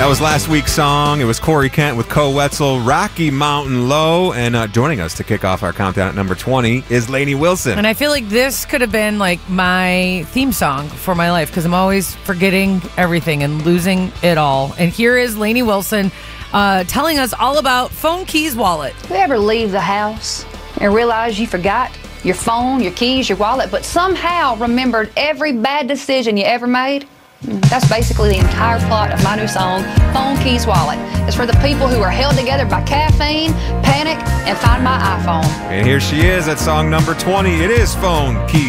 That was last week's song. It was Corey Kent with Co Wetzel, Rocky Mountain Low. And joining us to kick off our countdown at number 20 is Lainey Wilson. And I feel like this could have been like my theme song for my life because I'm always forgetting everything and losing it all. And here is Lainey Wilson telling us all about Phone Keys Wallet. You ever leave the house and realize you forgot your phone, your keys, your wallet, but somehow remembered every bad decision you ever made? That's basically the entire plot of my new song, Phone Keys Wallet. It's for the people who are held together by caffeine, panic, and Find My iPhone. And here she is at song number 20. It is Phone Keys